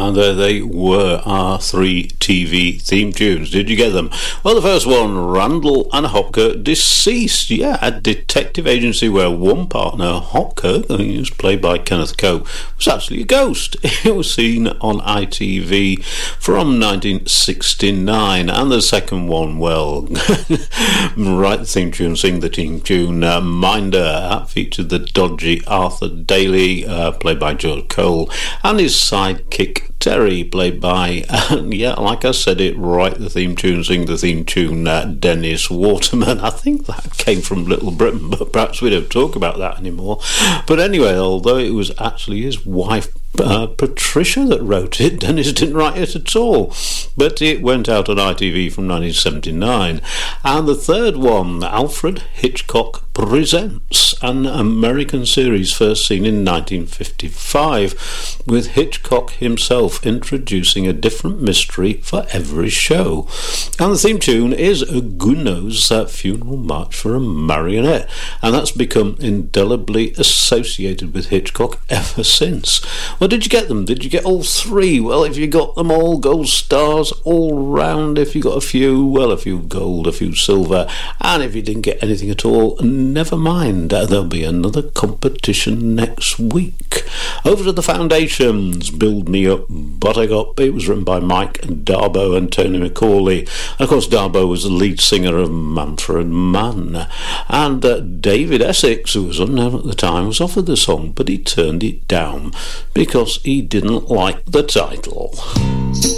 and there they were, our three TV theme tunes. Did you get them? Well, the first one, Randall and Hopkirk Deceased. Yeah, a detective agency where one partner, Hopkirk, who was played by Kenneth Coe, was actually a ghost. It was seen on ITV from 1969. And the second one, well, write the theme tune, sing the theme tune, Minder. That featured the dodgy Arthur Daly, played by George Cole, and his sidekick Terry, played by, yeah, like I said it, write the theme tune, sing the theme tune, Dennis Waterman. I think that came from Little Britain, but perhaps we don't talk about that anymore. But anyway, although it was actually his wife, Patricia, that wrote it, Dennis didn't write it at all, but it went out on ITV from 1979. And the third one, Alfred Hitchcock Presents, an American series first seen in 1955, with Hitchcock himself introducing a different mystery for every show. And the theme tune is Gounod's Funeral March for a Marionette, and that's become indelibly associated with Hitchcock ever since. Well, did you get them? Did you get all three? Well, if you got them all, gold stars all round. If you got a few, well, a few gold, a few silver. And if you didn't get anything at all, never mind. There'll be another competition next week. Over to the Foundations, Build Me Up, Buttercup. It was written by Mike Darbo and Tony McCauley. And of course, Darbo was the lead singer of Manfred Mann. And David Essex, who was unknown at the time, was offered the song, but he turned it down because he didn't like the title.